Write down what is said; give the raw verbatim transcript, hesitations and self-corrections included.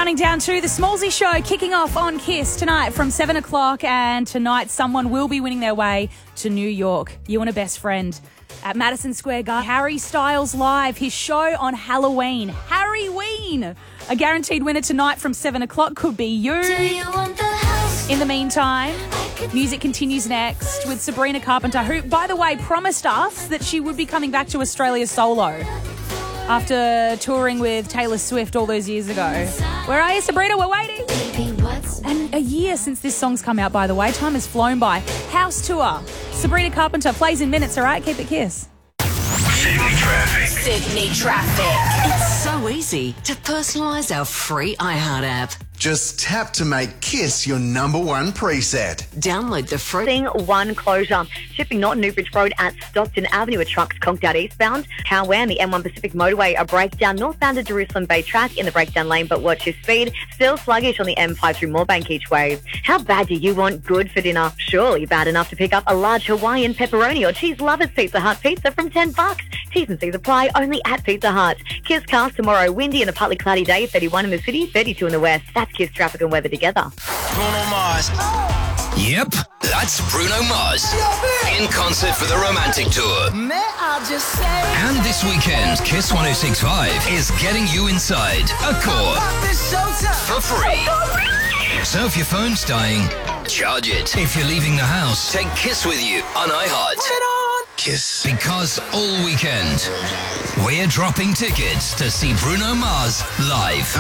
counting down to the Smallsy Show kicking off on Kiss tonight from seven o'clock, and tonight someone will be winning their way to New York. You and a best friend at Madison Square Garden. Harry Styles live, his show on Halloween. Harry Ween. A guaranteed winner tonight from seven o'clock could be you. you In the meantime, music continues next with Sabrina Carpenter, who, by the way, promised us that she would be coming back to Australia solo after touring with Taylor Swift all those years ago. Where are you, Sabrina? We're waiting. And a year since this song's come out, by the way. Time has flown by. House tour. Sabrina Carpenter plays in minutes, all right? Keep it Kiss. Sydney traffic. Sydney traffic. It's so easy to personalise our free iHeart app. Just tap to make Kiss your number one preset. Download the free... Seeing one closure. Shipping Norton Newbridge Road at Stockton Avenue, a truck's conked out eastbound. Cowan, the M one Pacific Motorway, a breakdown northbound to Jerusalem Bay Track in the breakdown lane, but watch your speed. Still sluggish on the M five through Moorebank each way. How bad do you want good for dinner? Surely bad enough to pick up a large Hawaiian pepperoni or cheese lovers Pizza Hut pizza from ten bucks. T's and C's apply only at Pizza Hut. Kiss cast tomorrow. Windy and a partly cloudy day. thirty-one in the city, thirty-two in the west. That's Kiss traffic and weather together. Bruno Mars. Yep, that's Bruno Mars in concert for the Romantic Tour. And this weekend, Kiss one oh six point five is getting you inside Accor for free. So if your phone's dying, charge it. If you're leaving the house, take Kiss with you on iHeart. Kiss. Because all weekend, we're dropping tickets to see Bruno Mars live.